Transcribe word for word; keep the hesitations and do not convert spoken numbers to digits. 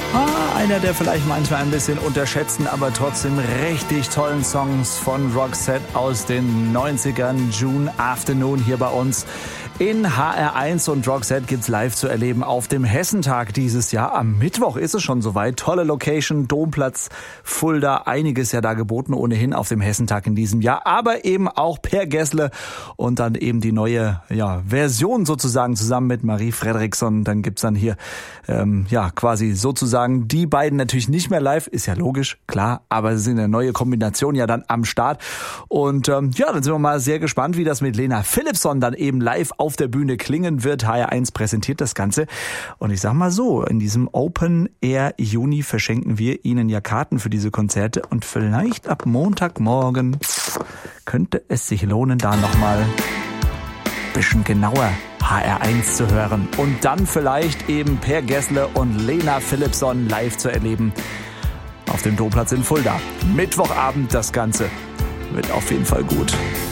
Ah, einer der vielleicht manchmal ein bisschen unterschätzten, aber trotzdem richtig tollen Songs von Roxette aus den neunzigern. June Afternoon hier bei uns in H R eins, und Roxette gibt's live zu erleben auf dem Hessentag dieses Jahr. Am Mittwoch ist es schon soweit. Tolle Location, Domplatz, Fulda, einiges ja da geboten ohnehin auf dem Hessentag in diesem Jahr, aber eben auch Per Gessle und dann eben die neue ja, Version sozusagen zusammen mit Marie Fredriksson. Dann gibt's dann hier ähm, ja quasi sozusagen die beiden natürlich nicht mehr live, ist ja logisch, klar, aber es ist eine neue Kombination ja dann am Start. Und ähm, ja, dann sind wir mal sehr gespannt, wie das mit Lena Philipsson dann eben live auf der Bühne klingen wird. H R eins präsentiert das Ganze. Und ich sag mal so, in diesem Open Air Juni verschenken wir Ihnen ja Karten für diese Konzerte, und vielleicht ab Montagmorgen könnte es sich lohnen, da nochmal ein bisschen genauer H R eins zu hören und dann vielleicht eben Per Gessle und Lena Philipsson live zu erleben auf dem Domplatz in Fulda. Mittwochabend das Ganze. Wird auf jeden Fall gut.